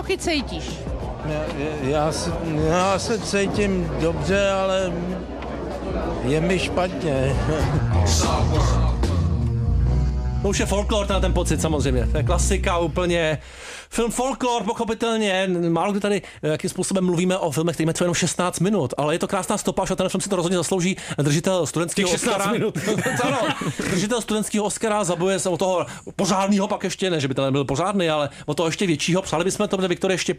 Jochy cítíš? Já se cítím dobře, ale je mi špatně. To už je folklor na ten pocit samozřejmě. To je klasika úplně. Film folklor, pochopitelně. Málo kdy tady jakým způsobem mluvíme o filmech, který mají jenom 16 minut, ale je to krásná stopáž a ten film si to rozhodně zaslouží. Držitel studentského Oscara. Ano, držitel studentského Oscara zabojuje se o toho pořádného, pak ještě ne, že by to nebyl pořádný, ale o toho ještě většího. Přáli bychom to, protože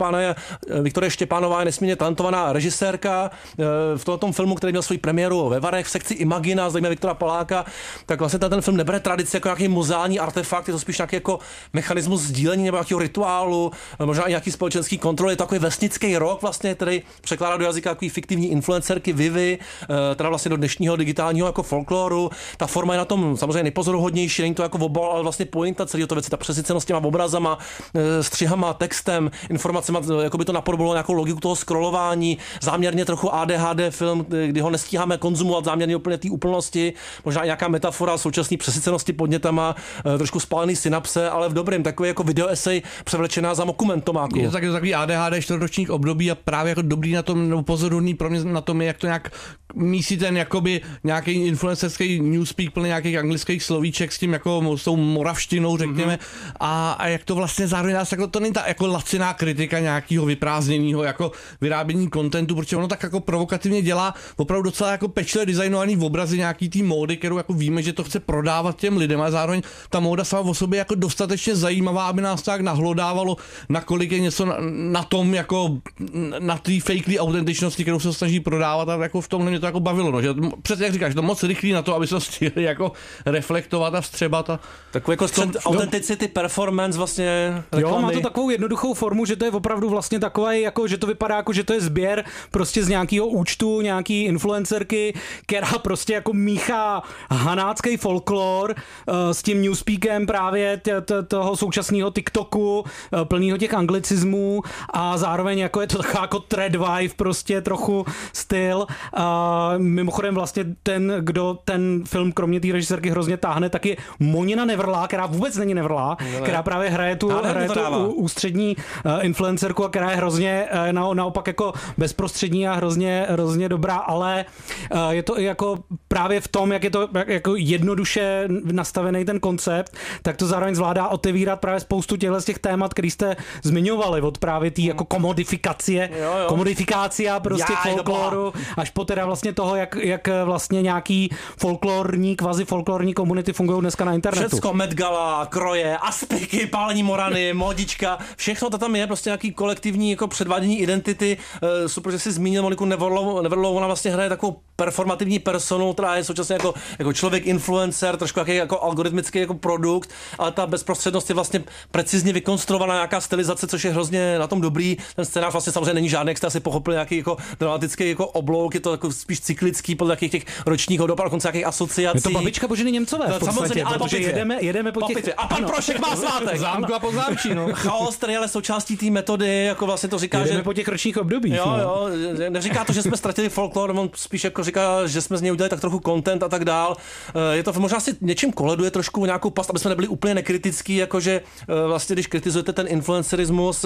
Viktorie Štěpánová je nesmírně talentovaná režisérka. V tom filmu, který měl svou premiéru ve Varech v sekci Imagina, zajímavé Viktora Paláka, tak vlastně ten film nebere tradici jako nějaký muzeální artefakt, je to spíš nějaký jako mechanismus sdílení nebo nějakého rituálu, možná i nějaký společenský kontrol. Je to takový vesnický rock vlastně, který překládá do jazyka takový fiktivní influencerky Vivy, teda vlastně do dnešního digitálního jako folkloru. Ta forma je na tom samozřejmě nejpozoruhodnější, není to jako obal, ale vlastně pointa celého to věci, ta přesycenost těma obrazama, střihama, textem, informacemi, jako by to napodobilo nějakou logiku toho scrollování, záměrně trochu ADHD film, kdy ho nestíháme konzumovat záměrně úplně té úplnosti, možná nějaká metafora současné přesycenosti podnětama, trošku spálený synapse, ale v dobrém, takový jako videoesej převlečená za dokumentomáku. Je to takový ADHD čtvrtročních období a právě jako dobrý na tom, nebo pozoruhodný pro mě na tom je, jak to nějak mísí ten jakoby nějaký influencerský newspeak plný nějakých anglických slovíček s tím jako s tou moravštinou, řekněme, a jak to vlastně zároveň nás jako, to není ta jako laciná kritika nějakého vyprázdněného jako vyrábění kontentu, protože ono tak jako provokativně dělá opravdu docela jako pečlivě designovaný obrazy nějaký té módy, kterou jako víme, že to chce prodávat těm lidem, a zároveň ta móda sama o sobě jako dostatečně zajímavá, aby nás tak nahlodávalo, nakolik je něco na tom jako na té fakelý autentičnosti, kterou se snaží prodávat, a jako v tomhle mě to jako bavilo, no, že přesně jak říkáš, to moc rychlý na to, aby se to stihli jako reflektovat a vstřebat a takový jako střed autenticity, performance vlastně reklamy. Jo, má to takovou jednoduchou formu, že to je opravdu vlastně takové, jako, že to vypadá jako, že to je sběr prostě z nějakého účtu, nějaký influencerky, která prostě jako míchá hanácký folklor s tím newspeakem právě toho současného TikToku, plnýho těch anglicismů, a zároveň jako je to taková jako threadwife, prostě trochu styl. Mimochodem vlastně kdo ten film kromě té režisérky hrozně táhne, tak je Monina Nevrlá, která vůbec není Nevrlá, která právě hraje tu ústřední influencerku, a která je hrozně naopak jako bezprostřední a hrozně dobrá, ale je to i jako právě v tom, jak je to jako jednoduše nastavený ten koncept, tak to zároveň zvládá otevírat právě spoustu z těch témat, který jste zmiňovali, od právě té jako komodifikácia prostě folkloru, až po teda vlastně toho, jak vlastně nějaký folklorní, kvazi folklorní komunity fungují dneska na internetu. Všecko, Met Gala, kroje, aspiky, pálení morany, modička, všechno to tam je, prostě nějaký kolektivní jako předvádění identity. Super, že jsi zmínil Moniku Nevrlovou, ona vlastně hraje takovou performativní personu, která je současně jako člověk influencer, trošku jako algoritmický jako produkt, ale ta bezprostřednost je vlastně precizně vykonstruovaná, nějaká stylizace, což je hrozně na tom dobrý. Ten scénář vlastně samozřejmě není žádný, jak jste asi pochopili, nějaký jako dramatický jako oblouk, je to jako spíš cyklický podle těch ročních hodop a dokonce nějakých asociací. Je to babička Boženy Němcové v podstatě, samozřejmě, ale protože jedeme po těch... A pan Prošek má svátek. zámku a poznámčí, no. Chaos, který ale součástí té metody, jako vlastně to říká, jedeme po těch ročních obdobích. Jo, neříká to, že jsme ztratili folklor, on spíš jako říká, že jsme z něj udělali tak trochu content a tak dál. Je to možná si něčím koleduje trošku nějakou past, aby jsme nebyli úplně nekritický, jakože vlastně když kritizujete ten influencerismus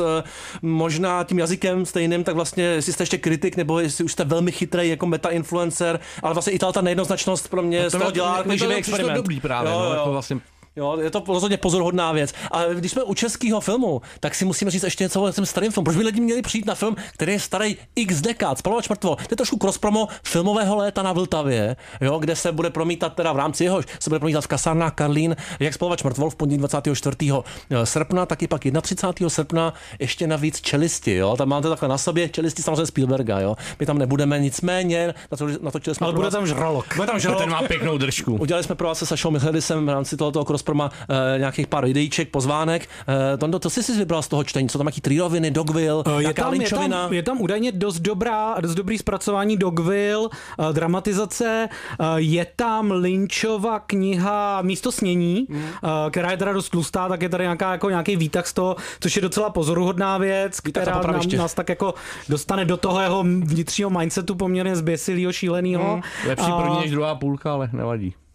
možná tím jazykem stejným, tak vlastně jestli jste ještě kritik, nebo jestli už jste velmi chytrý jako meta-influencer, ale vlastně i ta nejednoznačnost pro mě z toho dělá takový živý experiment. Dobrý právě, jo. Jako vlastně. Jo, je to rozhodně pozoruhodná věc. A když jsme u českého filmu, tak si musíme říct ještě něco o tím starým filmu. Proč by lidi měli přijít na film, který je starý x dekád, Spalovač mrtvol. To je trošku cross-promo filmového léta na Vltavě, jo, kde se bude promítat, teda v rámci jehož se bude promítat v kasárnách Karlín, jak Spalovač mrtvol v pondělí 24. srpna, taky pak 31. srpna ještě navíc Čelisti, jo. Tam máte takhle na sobě Čelisti samozřejmě Spielberga, jo. My tam nebudeme, nicméně natočili jsme. Ale bude tam žralok. Ten má pěknou držku. Udělali jsme pro vás se Sašou Michalisem v rámci tohoto cross-proma nějakých pár videíček, pozvánek. To jsi vybral z toho čtení, co tam jaký Trieroviny, Dogville, nějaká Lynchovina? Je tam údajně dost dobrý zpracování Dogville, dramatizace, je tam Lynchova kniha Místo snění, která je teda dost tlustá, tak je tady nějaký výtah z toho, což je docela pozoruhodná věc, která nás tak jako dostane do toho jeho vnitřního mindsetu poměrně zběsilýho, šílenýho. Lepší první než druhá půlka, ale nevadí.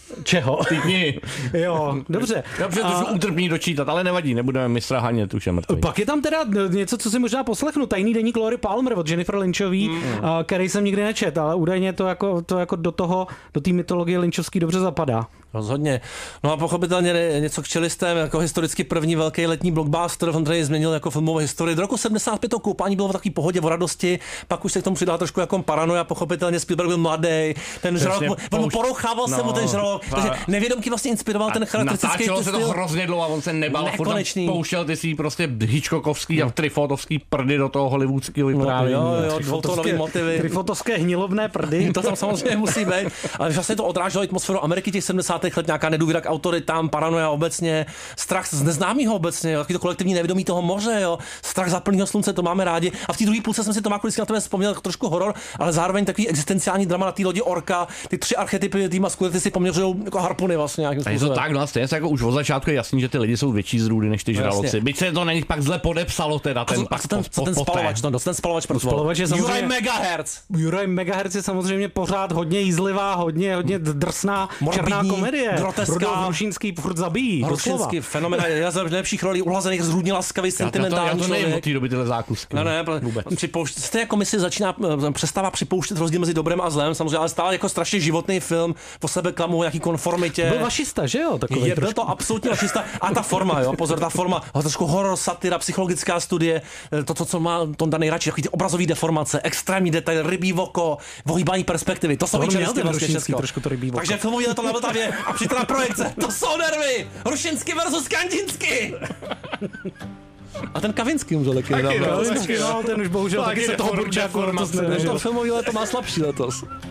Čeho? Ty knihy. Jo, dobře. Dobře, to utrpní dočítat, ale nevadí, nebudeme mistra hanět, už je mrtvý. Pak je tam teda něco, co si možná poslechnu. Tajný deník Lori Palmer od Jennifer Lynchový, který jsem nikdy nečet, ale údajně to jako do té mytologie Lynchovský dobře zapadá. Rozhodně. No a pochopitelně něco k čelistem, jako historicky první velký letní blockbuster, on tady změnil jako filmovou historii. Do roku 75 to koupání bylo v takové pohodě, v radosti, pak už se k tomu přidala trošku jako paranoja, pochopitelně Spielberg byl mladý, ten žralok, on porouchával se mu ten žralok, takže nevědomky vlastně inspiroval ten charakteristický styl. Natáčelo se to hrozně dlouho a on se nebal, nekonečný. Pouštěl ty si prostě Hitchcockovský a Trifotovský prdy do toho hollywoodského vyprávění. Jo, dvoutónový motivy. Trifotovské hnilobné prdy. To tam samozřejmě musí být, ale vlastně to odráželo atmosféru Ameriky těch 70. let, nějaká nedůvěra k autoritám, paranoja obecně, strach z neznámého obecně, takový to kolektivní nevědomí toho moře, jo, strach za plného slunce, to máme rádi. A v té druhé půlce jsem si Tomáku vždycky na tebe vzpomněl trošku horor, ale zároveň takový existenciální drama na té lodi Orka, ty 3 archetypy té maskulity si poměřují jako harpuny vlastně nějakým způsobem. Je to tak, no, stejně jako už od začátku je jasný, že ty lidi jsou větší zrůdy než ty žraloci. Byť se to na nich pak zle podepsalo teda ten spalovač, ten spalovač je samozřejmě Juraj Megahertz. Juraj Megahertz je samozřejmě pořád hodně jízlivá, hodně drsná černá komedie. Rudolf Hrušínský furt zabíjí. Hrušínský fenomén, jedna z nejlepších rolí, uhlazených, zrůdně laskavý, sentimentální člověk. Já to nevím od té doby tyhle zákusky. Ne, vůbec. Stejně jako si přestává připouštět rozdíl mezi dobrem a zlem, samozřejmě, ale stále jako strašně životní film, po sebe klamu, jaký konformitě. Byl vašista, že jo? Byl to absolutně vašista. A ta forma, jo, pozor, ta forma, trošku horor, satira, psychologická studie, to, co má Tonda nejradši, takový ty obrazový deformace, extrémní detail, rybí oko, ohýbání perspektivy, to jsou čerstvě vlastně Česko. Trošku to rybí oko. Takže filmový leto na Vltavě a přijďte projekce, to jsou nervy, Hrušinský versus Kandinsky. A ten Kavinský umřel taky nedávno. No, ten už bohužel taky se toho Burčáku letos nedožil. To filmový leto má slabší letos.